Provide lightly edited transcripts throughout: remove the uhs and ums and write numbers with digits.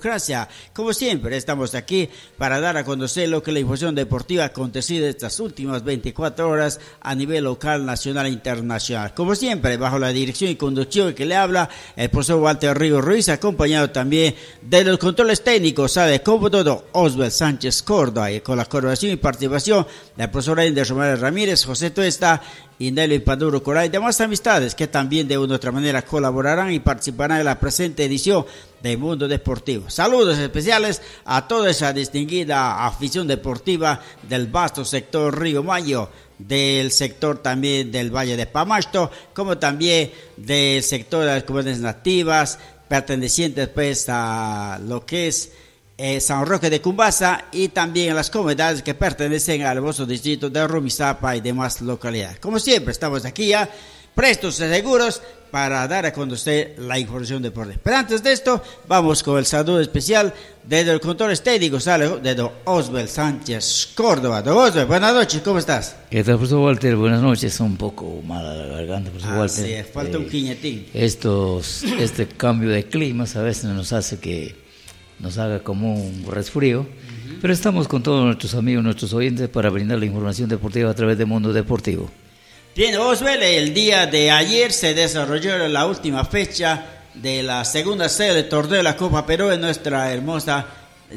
democracia. Como siempre, estamos aquí para dar a conocer lo que la información deportiva ha acontecido estas últimas 24 horas a nivel local, nacional e internacional. Como siempre, bajo la dirección y conducción que le habla el profesor Walter Rigo Ruiz, acompañado también de los controles técnicos, sabe como todo, Oswald Sánchez Córdoba, y con la colaboración y participación del profesor Ender Romero Ramírez, José Tuesta y Nelly Paduro Coray, y demás amistades que también de una u otra manera colaborarán y participarán en la presente edición de Mundo Deportivo. Saludos especiales a toda esa distinguida afición deportiva del vasto sector Río Mayo, del sector también del Valle de Pamasto, como también del sector de las comunidades nativas, pertenecientes pues a lo que es San Roque de Cumbasa, y también a las comunidades que pertenecen al hermoso distrito de Rumizápa y demás localidades. Como siempre, estamos aquí ya prestos y seguros para dar a conocer la información deportiva. Pero antes de esto, vamos con el saludo especial desde el control técnico de don Oswald Sánchez Córdoba. Don Oswald, buenas noches, ¿cómo estás? ¿Qué tal, profesor Walter? Buenas noches. Un poco mala la garganta, profesor Walter. Sí, falta un quiñetín. Este cambio de climas a veces nos hace que nos haga como un resfrío, pero estamos con todos nuestros amigos, nuestros oyentes, para brindar la información deportiva a través de Mundo Deportivo. Bien, Oswald, el día de ayer se desarrolló la última fecha de la segunda serie del torneo de la Copa Perú en nuestra hermosa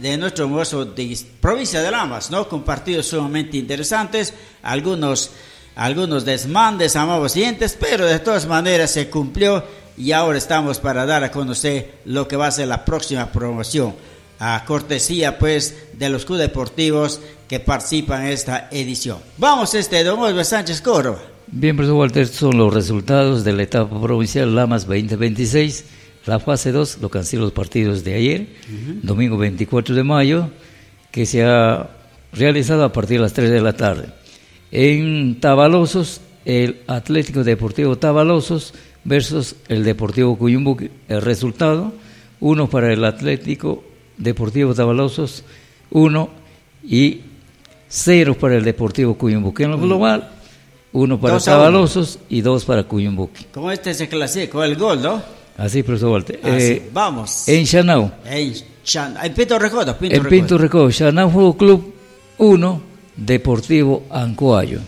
provincia de Lamas, ¿no? Con partidos sumamente interesantes, algunos desmandes, amables dientes, pero de todas maneras se cumplió. Y ahora estamos para dar a conocer lo que va a ser la próxima promoción, a cortesía pues de los clubes deportivos que participan en esta edición. Vamos, don Oswald Sánchez Córdoba. Bien, profesor Walter, son los resultados de la etapa provincial Lamas 2026, la fase 2, lo que han sido los partidos de ayer, domingo 24 de mayo, que se ha realizado a partir de las 3 de la tarde. En Tabalosos, el Atlético Deportivo Tabalosos versus el Deportivo Cuyumbuqui. El resultado, 1 para el Atlético Deportivo Tabalosos, 1 y 0 para el Deportivo Cuyumbuqui. En lo global, 1 para Tabalosos y 2 para Cuyumbuqui. ¿Cómo se clasificó el gol, no? Así, profesor Walter. Vamos. En Chanao. En Pinto Recodo. En Pinto Recodo, Chanao Fútbol Club 1, Deportivo Ancoayo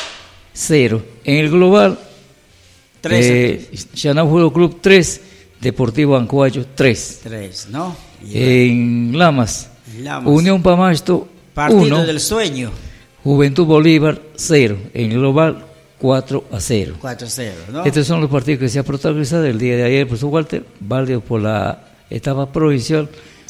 0. En el global, 3. Chanao Fútbol Club 3, Deportivo Ancoayo 3. 3, ¿no? En Lamas, Unión Pamasto 1. Partido del sueño. Juventud Bolívar 0. En global 4-0. 4-0, ¿no? Estos son los partidos que se han protagonizado el día de ayer, profesor Walter, válido por la etapa provincial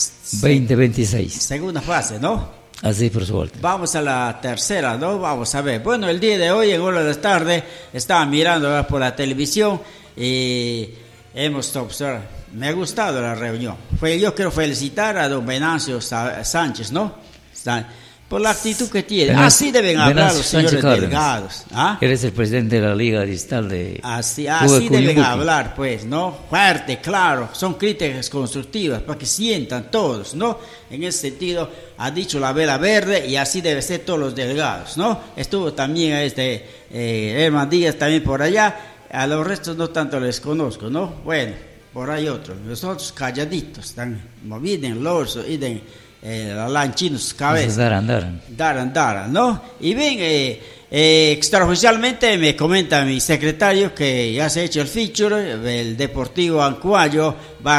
2026. Segunda fase, ¿no? Así, profesor Walter. Vamos a la tercera, ¿no? Vamos a ver. Bueno, el día de hoy, en horas de la tarde, estaba mirando por la televisión y hemos observado. Me ha gustado la reunión. Yo quiero felicitar a don Venancio Sánchez, ¿no? Por la actitud que tiene. Así deben hablar los señores delegados. ¿Ah? Eres el presidente de la Liga Distal de Así deben hablar, pues, ¿no? Fuerte, claro. Son críticas constructivas para que sientan todos, ¿no? En ese sentido, ha dicho la vela verde y así debe ser todos los delegados, ¿no? Estuvo también Herman Díaz también por allá. A los restos no tanto les conozco, ¿no? Bueno, por ahí otros. Los otros calladitos, están moviendo en los y la lanchinos cabeza. Daran, ¿no? Y bien, extraoficialmente me comenta mi secretario que ya se ha hecho el feature, el Deportivo Ancoayo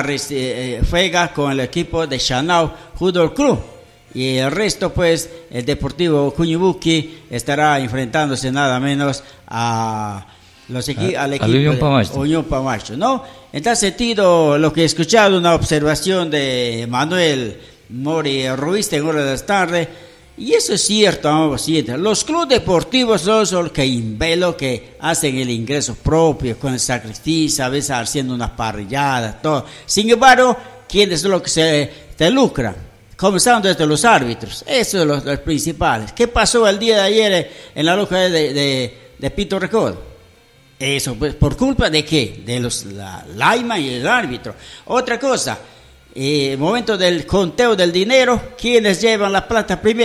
juega con el equipo de Chanao Fútbol Club. Y el resto, pues, el Deportivo Cuyumbuqui estará enfrentándose nada menos al equipo de Unión Pamacho, ¿no? En tal sentido, lo que he escuchado, una observación de Manuel Mori Ruiz en horas de la tarde, y eso es cierto, los clubes deportivos son los que hacen el ingreso propio con el sacrificio, a veces haciendo una parrillada, todo. Sin embargo, ¿quiénes son los que se lucran? Comenzando desde los árbitros, esos son los principales. ¿Qué pasó el día de ayer en la localidad de Pinto Recodo? Eso, pues, ¿por culpa de qué? De la Laima y el árbitro. Otra cosa, momento del conteo del dinero, ¿quiénes llevan la plata primero?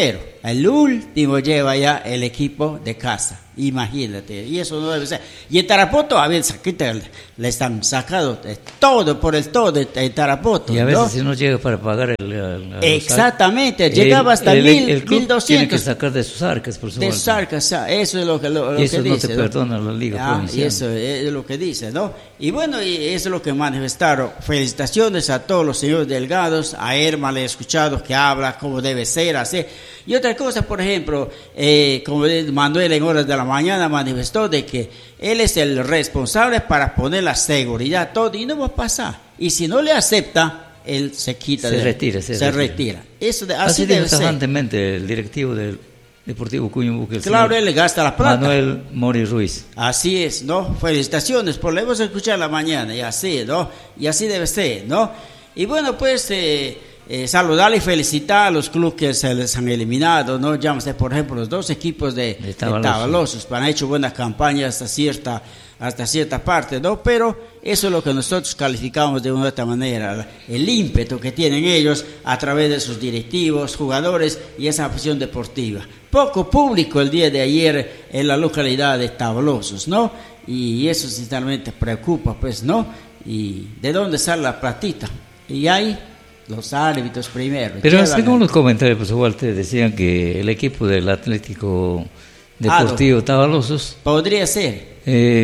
el último lleva ya el equipo de casa. Imagínate, y eso no debe ser. Y en Tarapoto, a veces aquí le están sacando todo por el todo en Tarapoto. Y a veces si no llega para pagar exactamente, llegaba hasta el club 1.200. Tiene que sacar de sus arcas, por supuesto. De sus arcas, eso es lo que y eso que no dice. te perdona la Liga Provincial. Y eso es lo que dice, ¿no? Y bueno, y eso es lo que manifestaron. Felicitaciones a todos los señores delegados. A Herman le he escuchado que habla como debe ser, así. Y otra cosa, por ejemplo, como Manuel en horas de la mañana manifestó de que él es el responsable para poner la seguridad todo y no va a pasar. Y si no le acepta, él se quita, se retira. Eso así debe dijo ser. tajantemente el directivo del Deportivo Cuyumbuque. Claro, él le gasta la plata. Manuel Mori Ruiz. Así es, ¿no? Felicitaciones por lo hemos escuchado la mañana y así, ¿no? Y así debe ser, ¿no? Y bueno, pues saludar y felicitar a los clubes que se les han eliminado, ¿no? Llámese, por ejemplo, los dos equipos de Tabalosos, han hecho buena campaña hasta cierta parte, ¿no? Pero eso es lo que nosotros calificamos de una u otra manera, el ímpetu que tienen ellos a través de sus directivos, jugadores y esa afición deportiva. Poco público el día de ayer en la localidad de Tabalosos, ¿no? Y eso sinceramente preocupa, pues, ¿no? Y ¿de dónde sale la platita? Y hay los árbitros primero. Pero según los comentarios, pues igual te decían que el equipo del Atlético Deportivo Tabalosos podría ser.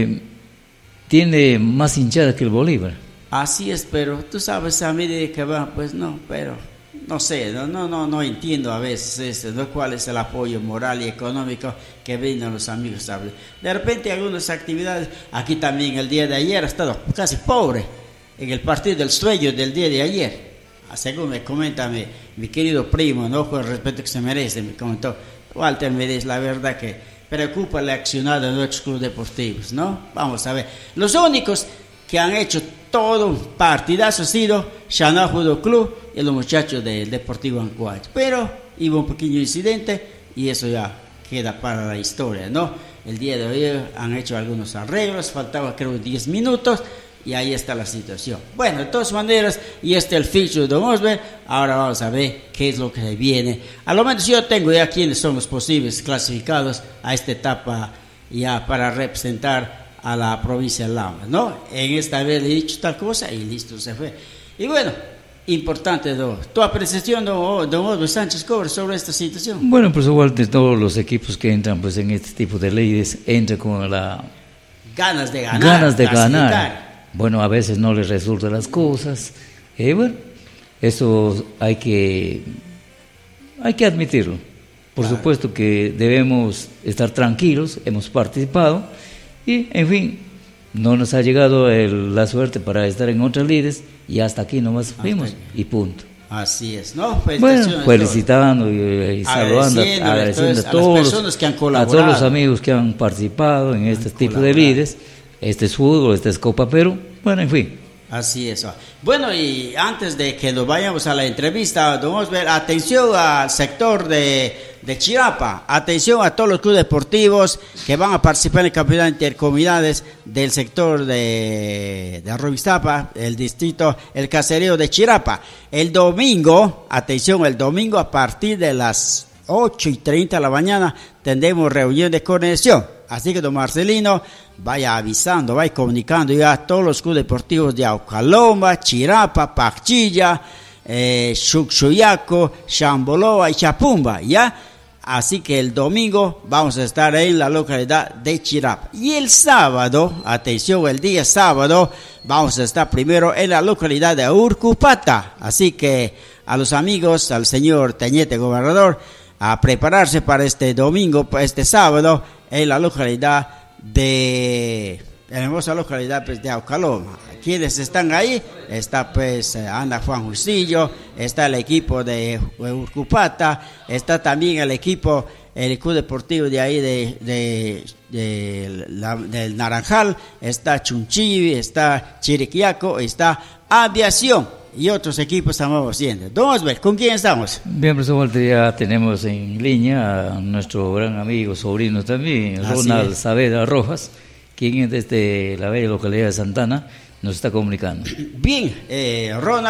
Tiene más hinchada que el Bolívar. Así es, pero tú sabes a medida que va, pues no, pero no sé, no entiendo a veces ¿no? cuál es el apoyo moral y económico que brindan los amigos. ¿sabes? De repente algunas actividades, aquí también el día de ayer ha estado casi pobre en el partido del sueño del día de ayer. Según me comenta mi querido primo, ¿no? Con el respeto que se merece, me comentó, Walter Medés, la verdad que preocupa el accionar de nuestros clubes deportivos, ¿no? Vamos a ver. Los únicos que han hecho todo un partidazo ha sido Xaná Judo Club y los muchachos del Deportivo Ancuacho. Pero hubo un pequeño incidente y eso ya queda para la historia, ¿no? El día de hoy han hecho algunos arreglos, faltaba creo 10 minutos. Y ahí está la situación. Bueno, de todas maneras, y el ficho de Don Osber. Ahora vamos a ver qué es lo que viene. A lo menos yo tengo ya quiénes son los posibles clasificados a esta etapa ya para representar a la provincia de Lamas, ¿no? En esta vez le he dicho tal cosa y listo, se fue. Y bueno, importante, tu apreciación, don Osber Sánchez Cobre, sobre esta situación. Bueno, pues igual de todos los equipos que entran pues en este tipo de leyes, entran con la ganas de ganar. Bueno, a veces no les resultan las cosas. Bueno, eso hay que admitirlo. Por supuesto que debemos estar tranquilos, hemos participado y, en fin, no nos ha llegado la suerte para estar en otras lides y hasta aquí nomás fuimos y punto. Así es, ¿no? Bueno, felicitando y saludando, agradeciendo a todas las personas que han colaborado, a todos los amigos que han participado en este tipo de lides. Este es fútbol, este es Copa Perú, bueno, en fin. Así es. Bueno, y antes de que nos vayamos a la entrevista, don Osber, atención al sector de Chirapa, atención a todos los clubes deportivos que van a participar en el campeonato intercomunidades del sector de Arrovistapa, el distrito, el caserío de Chirapa. El domingo, atención, el domingo a partir de las 8:30 de la mañana tendremos reunión de coordinación. Así que don Marcelino vaya avisando, vaya comunicando ya a todos los clubes deportivos de Aucaloma, Chirapa, Pachilla, Xuxuyaco, Chamboloa y Chapumba, ¿ya? Así que el domingo vamos a estar en la localidad de Chirapa. Y el sábado, atención, el día sábado, vamos a estar primero en la localidad de Urcupata. Así que a los amigos, al señor Teniente Gobernador, a prepararse para este domingo, para este sábado, en la localidad la hermosa localidad pues, de Aucaloma. Quienes están ahí, está pues anda Juan Justillo, está el equipo de Urcupata, está también el club deportivo de ahí del Naranjal, está Chunchivi, está Chiriquiaco, está Aviación. Y otros equipos estamos haciendo. Don Osber, ¿con quién estamos? Bien, profesor Walter, ya tenemos en línea a nuestro gran amigo, sobrino también, Ronald Saavedra Rojas, quien desde la bella localidad de Santana nos está comunicando. Bien, Ronald,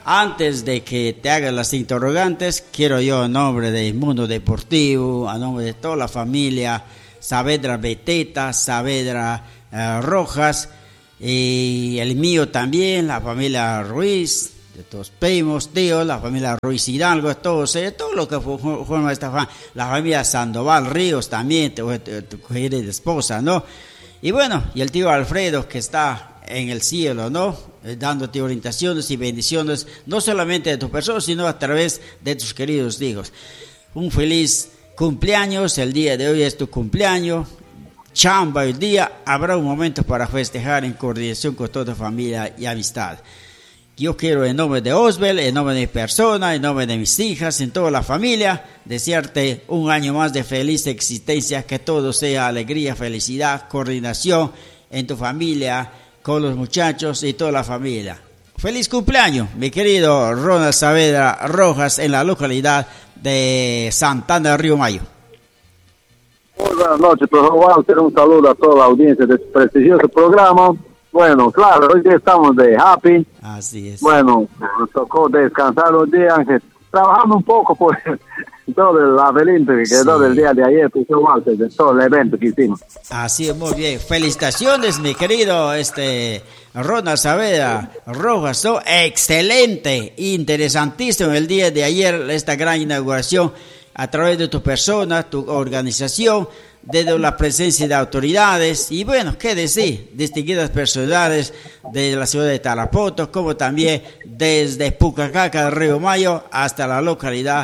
Antes de que te hagas las interrogantes, quiero yo en nombre del Mundo Deportivo, a nombre de toda la familia Saavedra Beteta, Saavedra Rojas, y el mío también, la familia Ruiz, de todos primos, tíos, la familia Ruiz Hidalgo, todos, todo lo que forma esta familia, la familia Sandoval Ríos también, tu querida esposa, ¿no? Y bueno, y el tío Alfredo que está en el cielo, ¿no? Dándote orientaciones y bendiciones, no solamente de tu persona, sino a través de tus queridos hijos. Un feliz cumpleaños, el día de hoy es tu cumpleaños. Chamba el día, habrá un momento para festejar en coordinación con toda familia y amistad. Yo quiero en nombre de Osbel, en nombre de mi persona, en nombre de mis hijas, en toda la familia, desearte un año más de feliz existencia, que todo sea alegría, felicidad, coordinación en tu familia, con los muchachos y toda la familia. Feliz cumpleaños, mi querido Ronald Saavedra Rojas, en la localidad de Santana, Río Mayo. Muy buenas noches, profesor Walter. Un saludo a toda la audiencia de este prestigioso programa. Bueno, claro, hoy día estamos de happy. Así es. Bueno, nos tocó descansar los días, trabajando un poco por todo el laberinto que quedó del día de ayer, profesor Walter, de todo el evento que hicimos. Así es, muy bien. Felicitaciones, mi querido Ronald Saavedra Rojas. ¿No? Excelente, interesantísimo el día de ayer, esta gran inauguración a través de tu persona, tu organización, desde la presencia de autoridades y bueno, qué decir, distinguidas personalidades de la ciudad de Tarapoto, como también desde Pucacaca, Río Mayo, hasta la localidad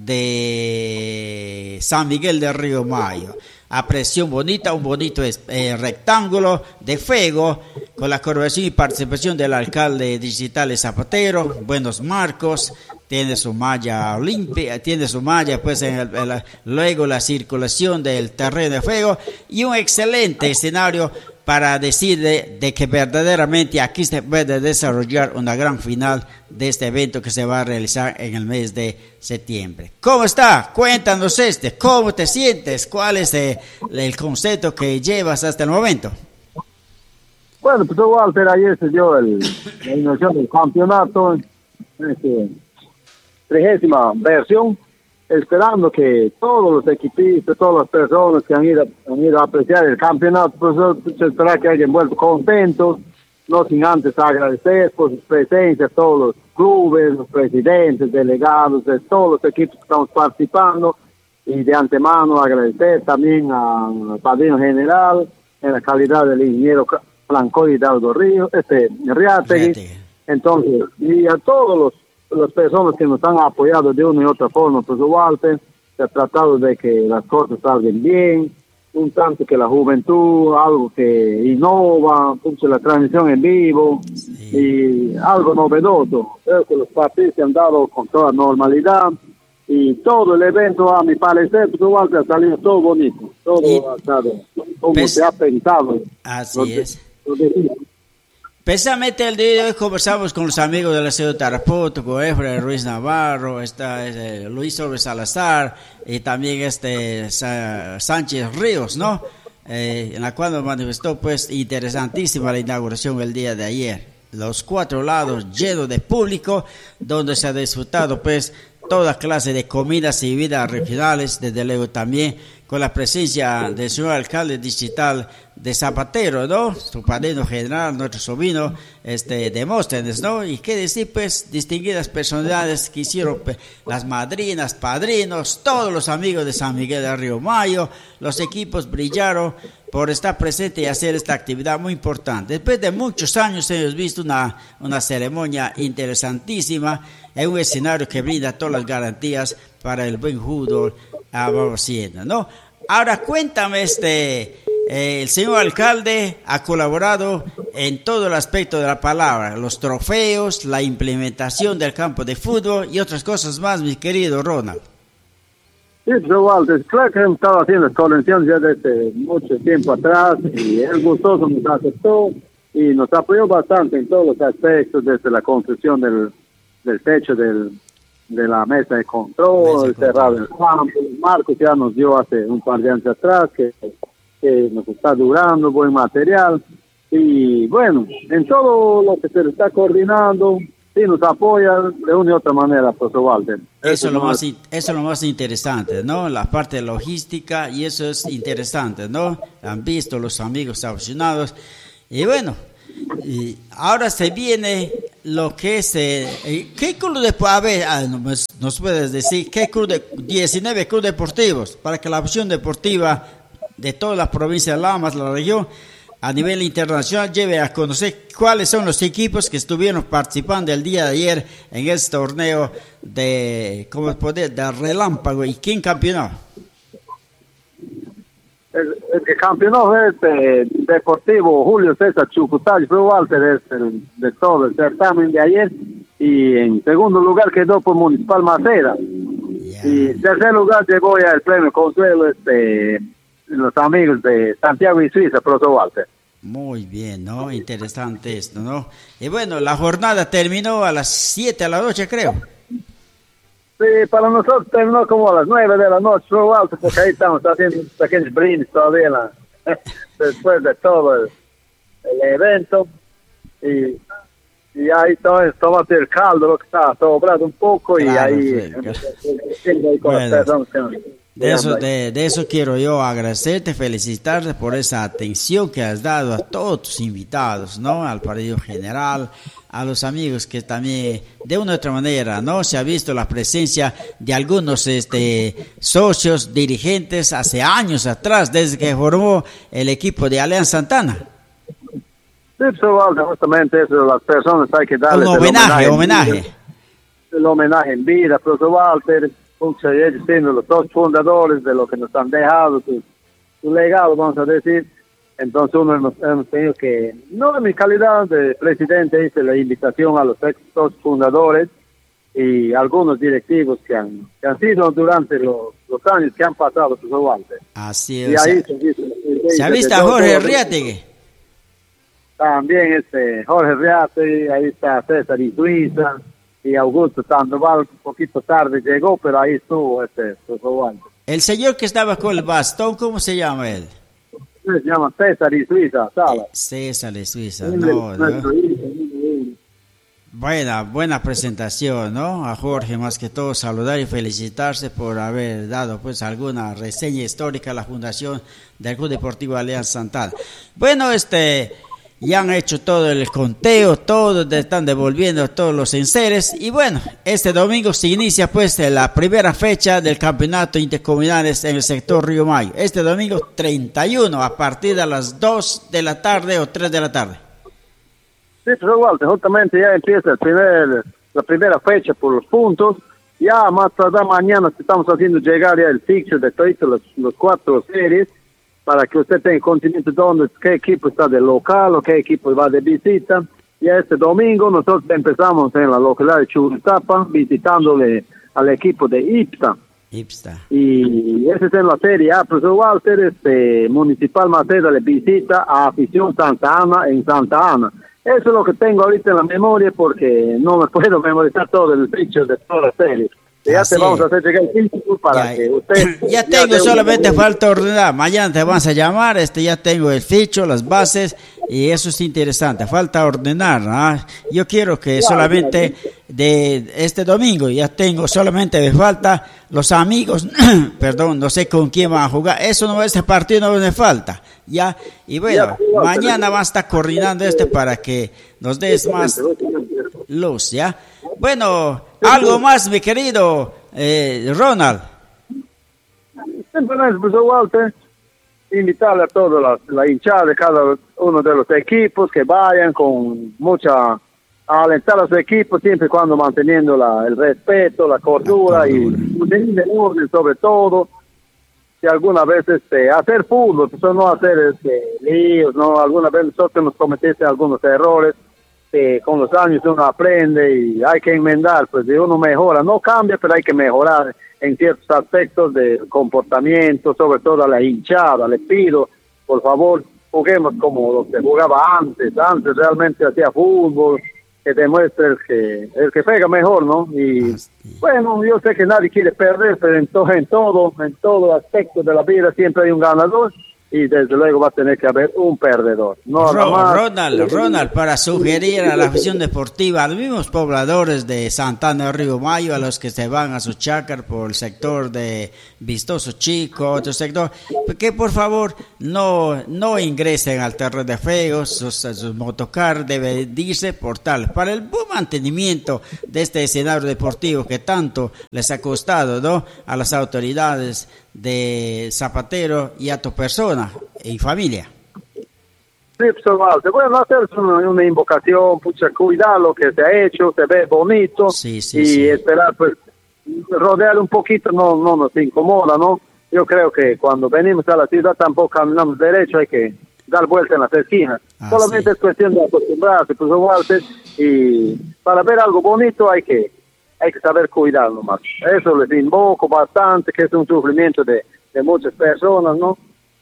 de San Miguel del Río Mayo. Apreciación bonita, un bonito rectángulo de fuego con la colaboración y participación del alcalde digital de Zapatero, buenos marcos, tiene su malla limpia, tiene su malla, pues luego la circulación del terreno de fuego y un excelente escenario para decir de que verdaderamente aquí se puede desarrollar una gran final de este evento que se va a realizar en el mes de septiembre. ¿Cómo está? Cuéntanos ¿cómo te sientes? ¿Cuál es el concepto que llevas hasta el momento? Bueno, pues Walter, ayer se dio la inauguración del campeonato, 30ª versión, esperando que todos los equipistas, todas las personas que han ido a apreciar el campeonato, pues se espera que hayan vuelto contentos, no sin antes agradecer por su presencia a todos los clubes, los presidentes, delegados de todos los equipos que estamos participando, y de antemano agradecer también al padrino general en la calidad del ingeniero Franco Hidalgo Riátegui. Entonces, y a todos las personas que nos han apoyado de una y otra forma, pues Walter, se ha tratado de que las cosas salgan bien, un tanto que la juventud, algo que innova, la transmisión en vivo, y algo novedoso. Creo que los partidos se han dado con toda normalidad, y todo el evento, a mi parecer, pues Walter, ha salido todo bonito, todo ha estado como se ha pensado. Así es. Precisamente el día de hoy conversamos con los amigos de la ciudad de Tarapoto, con Efraín Ruiz Navarro, Luis Torres Salazar y también Sánchez Ríos, ¿no? En la cual nos manifestó pues interesantísima la inauguración el día de ayer. Los 4 lados llenos de público, donde se ha disfrutado pues toda clase de comidas y bebidas regionales, desde luego también con la presencia del señor alcalde distrital de Zapatero, ¿no? Su padrino general, nuestro sobrino, Demóstenes, ¿no? Y qué decir, pues, distinguidas personalidades que hicieron las madrinas, padrinos, todos los amigos de San Miguel del Río Mayo, los equipos brillaron por estar presente y hacer esta actividad muy importante. Después de muchos años hemos visto una ceremonia interesantísima en un escenario que brinda todas las garantías para el buen fútbol haciendo, ¿no? Ahora cuéntame, el señor alcalde ha colaborado en todo el aspecto de la palabra, los trofeos, la implementación del campo de fútbol y otras cosas más, mi querido Ronald. Sí, pero Walter, claro que hemos estado haciendo colecciones ya desde mucho tiempo atrás y el gustoso nos aceptó y nos apoyó bastante en todos los aspectos, desde la construcción del techo de la mesa de control, el cerrado del campo. Marcos ya nos dio hace un par de años atrás que nos está durando buen material y bueno, en todo lo que se le está coordinando, sí nos apoya de una y otra manera, profesor Walter. Eso es lo más interesante, ¿no? La parte logística, y eso es interesante, ¿no? Han visto los amigos aficionados. Y bueno, y ahora se viene lo que es... ¿qué club de... A ver, nos puedes decir, ¿qué club de 19 clubes deportivos para que la opción deportiva de todas las provincias de Lamas, la región, a nivel internacional, lleve a conocer cuáles son los equipos que estuvieron participando el día de ayer en este torneo de relámpago y quién campeonó? El que campeonó es Deportivo Julio César Chucutay, fue Walter de todo el certamen de ayer, y en segundo lugar quedó por Municipal Macera. Y en tercer lugar llegó ya el premio Consuelo los amigos de Santiago y Suiza, profesor Walter. Muy bien, ¿no? Interesante esto, ¿no? Y bueno, la jornada terminó a las 7 de la noche, creo. Sí, para nosotros terminó como a las 9 de la noche, profesor Walter, porque ahí estamos haciendo un pequeño brindis todavía después de todo el evento. Y ahí toma el caldo, lo que está sobrado un poco, claro, y ahí... De eso quiero yo agradecerte, felicitarte por esa atención que has dado a todos tus invitados, ¿no? Al partido general, a los amigos que también, de una u otra manera, ¿no? Se ha visto la presencia de algunos socios, dirigentes, hace años atrás, desde que formó el equipo de Alianza Santana. Sí, justamente eso, las personas hay que darles un homenaje. El homenaje en vida, profesor Walter, ellos siendo los dos fundadores de lo que nos han dejado, su legado, vamos a decir. Entonces hemos tenido que, no en mi calidad de presidente, hice la invitación a los dos fundadores y algunos directivos que han sido durante los años que han pasado, profesor Walter. Así es. Y ahí se ha visto a Jorge Riategui. También Jorge Riategui, ahí está César y Suiza, y Augusto Sandoval, un poquito tarde llegó, pero ahí estuvo profesor Walter. El señor que estaba con el bastón, ¿cómo se llama él? Se llama César y Suiza, ¿sabes? César y Suiza, no. Buena presentación, ¿no? A Jorge, más que todo, saludar y felicitarse por haber dado, pues, alguna reseña histórica a la fundación del Club Deportivo Alianza Santana. Bueno, ya han hecho todo el conteo, todos están devolviendo todos los enseres, y bueno, este domingo se inicia pues la primera fecha del campeonato intercomunales en el sector Río Mayo. Este domingo 31 a partir de las 2 de la tarde o 3 de la tarde. Sí, pero Walter, justamente ya empieza la primera fecha por los puntos. Ya más tarde mañana estamos haciendo llegar ya el fixture de todos los 4 series, para que usted tenga conocimiento de qué equipo está de local o qué equipo va de visita. Y este domingo nosotros empezamos en la localidad de Churutapa, visitándole al equipo de Ipsa. Y ese es en la Serie A, profesor Walter, Municipal Macera le visita a Afición Santa Ana en Santa Ana. Eso es lo que tengo ahorita en la memoria, porque no me puedo memorizar todo el picture de toda la serie. Ya te vamos a hacer llegar el título para que usted... Ya tengo, solamente falta ordenar. Mañana te vas a llamar, ya tengo el ficho, las bases, y eso es interesante. Falta ordenar, ¿no? Yo quiero que solamente de este domingo, ya tengo, solamente me falta los amigos, perdón, no sé con quién van a jugar. Eso no, este partido no me falta. Ya, y bueno, mañana va a estar coordinando para que nos des más luz, ¿ya? Bueno, algo más, mi querido Ronald. Simplemente, profesor Walter, invitarle a toda la hinchada de cada uno de los equipos que vayan con a alentar a su equipo, siempre y cuando manteniendo el respeto, la cordura y el orden sobre todo. Si alguna vez hacer fútbol, pues no hacer líos, no, alguna vez nosotros nos cometiste algunos errores. Con los años uno aprende y hay que enmendar, pues uno mejora, no cambia, pero hay que mejorar en ciertos aspectos del comportamiento, sobre todo a la hinchada. Les pido, por favor, juguemos como lo que jugaba antes realmente hacía fútbol, que demuestre el que pega mejor, ¿no? Y bueno, yo sé que nadie quiere perder, pero en todo aspecto de la vida siempre hay un ganador, y desde luego va a tener que haber un perdedor. No, Ronald, para sugerir a la afición deportiva, a los mismos pobladores de Santana de Río Mayo, a los que se van a su chácar por el sector de Vistoso Chico, otro sector, que por favor no ingresen al terreno de juego, sus motocar deben irse por tal, para el buen mantenimiento de este escenario deportivo que tanto les ha costado, ¿no?, a las autoridades de Zapatero y a tu persona y familia. Sí, pues, bueno, hacer una invocación, pucha, cuidar lo que se ha hecho, se ve bonito, sí, y esperar, pues, rodear un poquito no nos incomoda, ¿no? Yo creo que cuando venimos a la ciudad tampoco caminamos derecho, hay que dar vuelta en las esquinas. Solamente es cuestión de acostumbrarse, pues, y para ver algo bonito hay que saber cuidar nomás. Eso les invoco bastante, que es un sufrimiento de muchas personas, ¿no?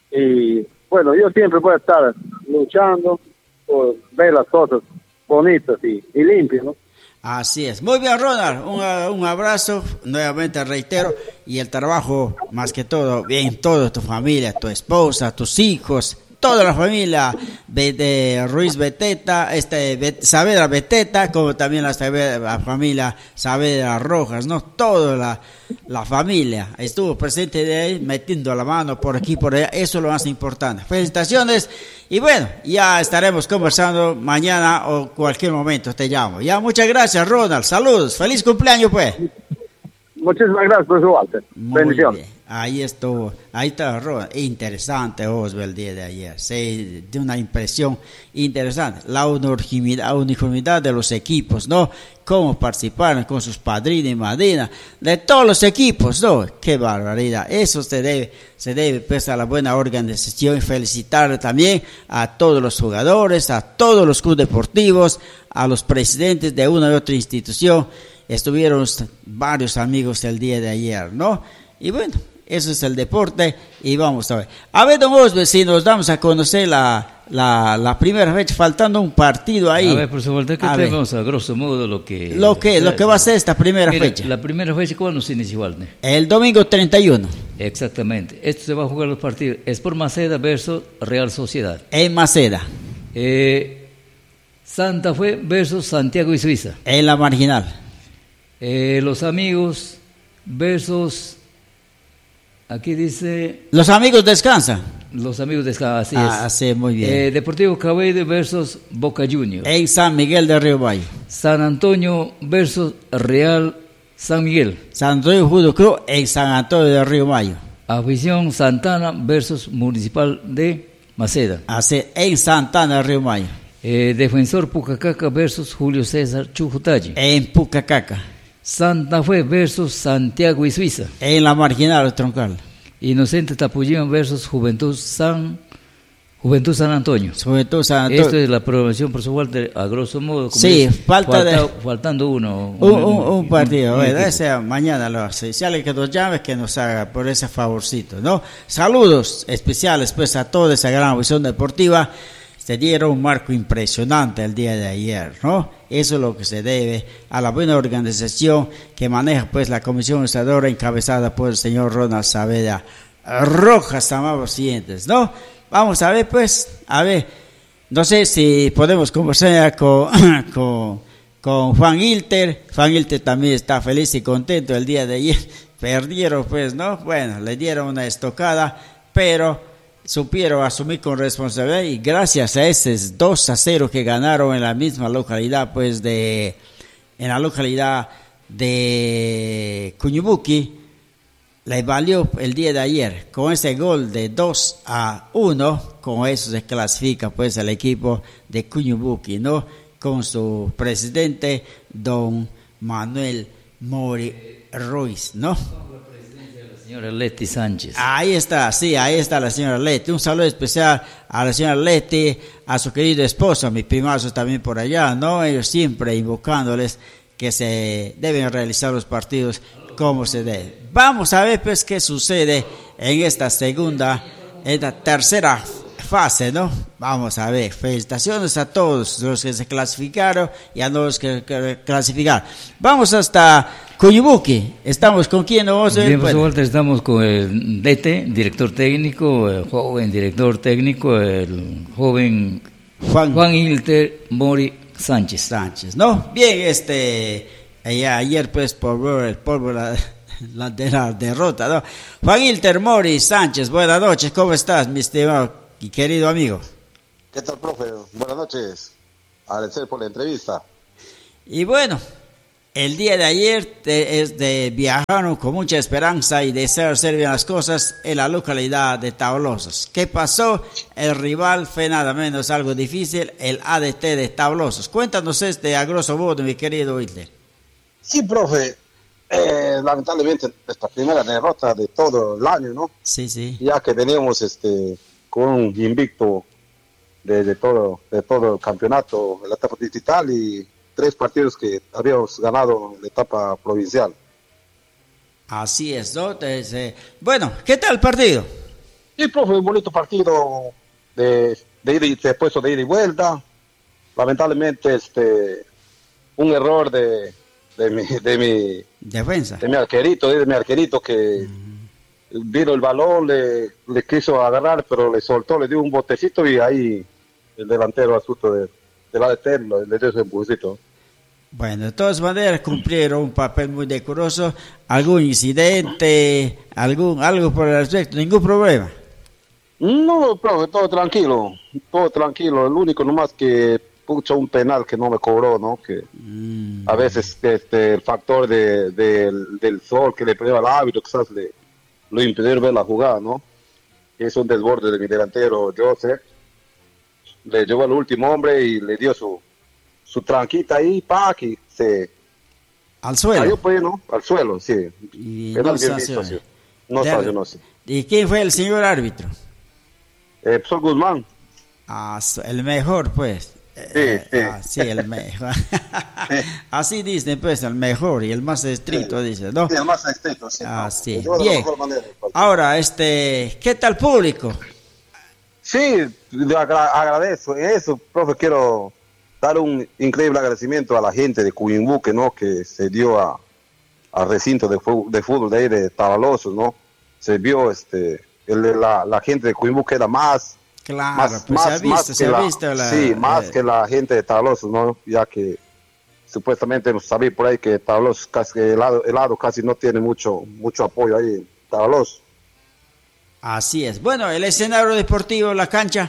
Y bueno, yo siempre voy a estar luchando por ver las cosas bonitas y limpias, ¿no? Así es. Muy bien, Ronald. Un abrazo, nuevamente reitero, y el trabajo, más que todo, bien, toda tu familia, tu esposa, tus hijos, toda la familia de Ruiz Beteta, Saavedra Beteta, como también la familia Saavedra Rojas, ¿no? Toda la familia estuvo presente de ahí, metiendo la mano por aquí, por allá. Eso es lo más importante. Felicitaciones. Y bueno, ya estaremos conversando mañana o cualquier momento te llamo. Ya, muchas gracias, Ronald. Saludos. Feliz cumpleaños, pues. Muchísimas gracias, profesor Walter. Bendiciones. Ahí está Ronald. Interesante, el día de ayer. Sí, de una impresión interesante. La uniformidad de los equipos, ¿no? Cómo participaron con sus padrinos y madrinas de todos los equipos, ¿no? Qué barbaridad. Eso se debe pues a la buena organización, y felicitar también a todos los jugadores, a todos los clubes deportivos, a los presidentes de una y otra institución. Estuvieron varios amigos el día de ayer, ¿no? Y bueno, eso es el deporte, y vamos a ver. A ver, don Osbe, si nos damos a conocer la primera fecha, faltando un partido ahí. A ver, por supuesto, que tenemos a grosso modo lo que va a ser esta primera fecha. La primera fecha, ¿cuándo se inicia, Walter? El domingo 31. Exactamente. Esto se va a jugar los partidos. Es por Maceda versus Real Sociedad. En Maceda. Santa Fe versus Santiago y Suiza. En la Marginal. Los Amigos versus... Aquí dice... Los Amigos descansan. Los Amigos descansan, así es. Así, muy bien. Deportivo Cabeide versus Boca Juniors. En San Miguel de Río Valle. San Antonio versus Real San Miguel. San Antonio Judo Cruz en San Antonio de Río Mayo. Afición Santana versus Municipal de Maceda. Así, en Santana de Río Mayo. Defensor Pucacaca versus Julio César Chujutachi. En Pucacaca. Santa Fe versus Santiago y Suiza. En la Marginal Troncal. Inocente Tapullín versus Juventud San Antonio. Juventud San Antonio. Esto es la programación, por supuesto, a grosso modo. Sí, faltando uno. Un partido. Ese mañana lo hace. Si alguien que nos llame, que nos haga por ese favorcito, ¿no? Saludos especiales pues a toda esa gran visión deportiva. Se dieron un marco impresionante el día de ayer, ¿no? Eso es lo que se debe a la buena organización que maneja pues la comisión organizadora encabezada por el señor Ronald Saavedra Rojas, amables siguientes, ¿no? Vamos a ver pues, no sé si podemos conversar con Juan Hilter. Juan Hilter también está feliz y contento el día de ayer. Perdieron pues, ¿no? Bueno, le dieron una estocada, pero supieron asumir con responsabilidad, y gracias a ese 2-0 que ganaron en la misma localidad, pues en la localidad de Cuñubuqui, le valió el día de ayer. Con ese gol de 2-1, con eso se clasifica pues el equipo de Cuñubuqui, ¿no? Con su presidente, don Manuel Mori Ruiz, ¿no? Señora Leti Sánchez. Ahí está la señora Leti. Un saludo especial a la señora Leti, a su querido esposo, mis primazos también por allá, ¿no? Ellos siempre invocándoles que se deben realizar los partidos como se debe. Vamos a ver pues qué sucede en esta tercera fase, ¿no? Vamos a ver, felicitaciones a todos los que se clasificaron y a los que clasificaron. Vamos hasta Coyubuqui. ¿Estamos con quién? Vamos a ver. Bien, profesor Walter, estamos con el DT, director técnico, el joven director técnico, el joven Juan Hilter Mori Sánchez, ¿no? Bien, ayer pues por el polvo de la derrota, ¿no? Juan Hilter Mori Sánchez, buenas noches, ¿cómo estás, mi estimado y querido amigo? ¿Qué tal, profe? Buenas noches, agradecer por la entrevista. Y bueno, el día de ayer viajaron con mucha esperanza y deseo hacer bien las cosas en la localidad de Tablosas. ¿Qué pasó? El rival fue nada menos algo difícil, el ADT de Tablosas. Cuéntanos a grosso modo, mi querido Hilter. Sí, profe, lamentablemente nuestra primera derrota de todo el año, ¿no? Sí. Ya que veníamos con un invicto de todo el campeonato, en la etapa digital y 3 partidos que habíamos ganado en la etapa provincial. Así es, ¿no? Entonces, bueno, ¿qué tal el partido? Sí, profe, un bonito partido de ida y vuelta. Lamentablemente, un error de mi defensa. De mi arquerito que vino el balón, le quiso agarrar, pero le soltó, le dio un botecito y ahí el delantero astuto del ADT le dio ese empujecito. Bueno, de todas maneras cumplieron un papel muy decoroso. ¿Algún incidente, algo por el respecto? ¿Ningún problema? No, profe, todo tranquilo. El único nomás que puso un penal que no me cobró, ¿no? Que a veces el factor del sol que le pegó al árbitro, quizás lo impidió ver la jugada, ¿no? Es un desborde de mi delantero, Joseph. Le llevó al último hombre y le dio su tranquita ahí, que se... ¿Al suelo? Cayó, pues, ¿no? Al suelo, sí. Y no sancionó. ¿Y quién fue el señor árbitro? Profesor Guzmán. El mejor, pues. Sí. El mejor. Así dicen, pues, el mejor y el más estricto, dice, ¿no? Sí, el más estricto, sí. Sí. Bien. Ahora, ¿qué tal público? Sí, agradezco. Eso, profe, quiero dar un increíble agradecimiento a la gente de Coyubuqui, ¿no? Que se dio al recinto de fútbol de ahí de Tablosas, ¿no? Se vio, la gente de Coyubuqui era más... Claro, pues se ha visto más que la gente de Tablosas, ¿no? Ya que supuestamente hemos sabido por ahí que Tablosas, casi el lado casi no tiene mucho apoyo ahí en Tablosas. Así es. Bueno, el escenario deportivo, la cancha.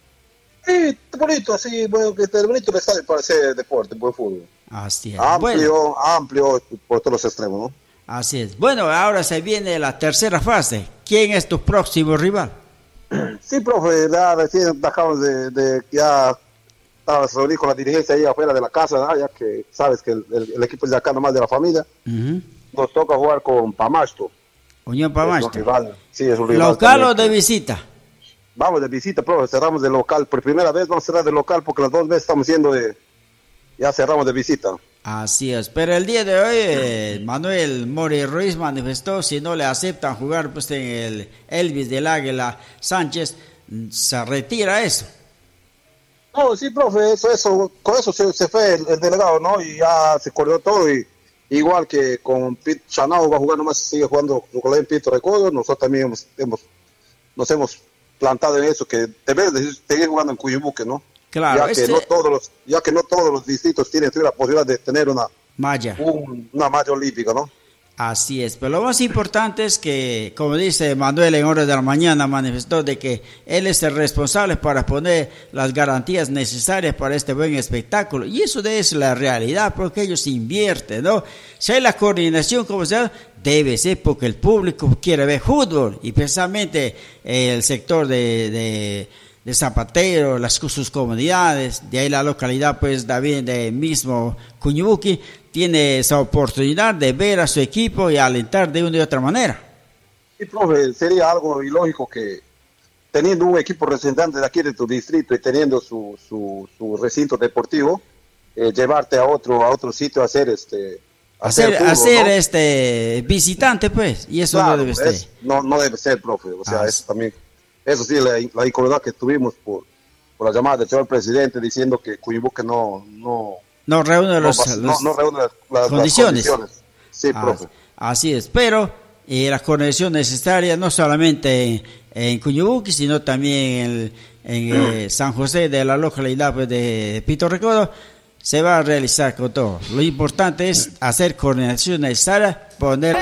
Sí, bonito, así, bueno, que es bonito el estadio para hacer deporte, buen fútbol. Así es. Amplio por todos los extremos, ¿no? Así es. Bueno, ahora se viene la tercera fase. ¿Quién es tu próximo rival? Sí, profe, ya recién acabamos ya estabas reunido con la dirigencia ahí afuera de la casa, ¿no? Ya que sabes que el equipo es de acá nomás de la familia. Nos toca jugar con Pamasto. Unión Pamasto. Sí, es un rival. ¿Local o de visita? Vamos de visita, profe, cerramos de local. Por primera vez vamos a cerrar de local porque las 2 veces estamos yendo ya cerramos de visita. Así es, pero el día de hoy Manuel Mori Ruiz manifestó si no le aceptan jugar pues en el Elvis del Águila Sánchez, se retira eso. No, sí, profe, con eso se fue el delegado, ¿no? Y ya se corrió todo y igual que con Pete Chanao va a jugar, nomás sigue jugando con el Pito Recodo, nosotros también nos hemos plantado en eso, que debemos seguir jugando en Coyubuqui, ¿no? Claro, ya que no todos los distritos tienen la posibilidad de tener una malla olímpica, ¿no? Así es, pero lo más importante es que, como dice Manuel en horas de la mañana, manifestó de que él es el responsable para poner las garantías necesarias para este buen espectáculo, y eso es la realidad, porque ellos invierten, ¿no? Si hay la coordinación, como sea, debe ser porque el público quiere ver fútbol, y precisamente el sector de Zapatero, sus comunidades, de ahí la localidad pues también de mismo Coyubuqui, tiene esa oportunidad de ver a su equipo y alentar de una y otra manera. Sí, profe, sería algo ilógico que teniendo un equipo representante de aquí de tu distrito y teniendo su recinto deportivo, llevarte a otro sitio a hacer visitante, pues, y eso claro, no debe ser. No debe ser, profe, o sea, eso también Eso sí, la incomodidad que tuvimos por la llamada del señor presidente diciendo que Cuyumbuque no reúne no reúne las condiciones. Sí, profe. Así es, pero la conexión necesaria no solamente en Cuyumbuque, sino también en San José de la localidad de Pito Recodo, se va a realizar con todo. Lo importante es hacer coordinación necesaria, poner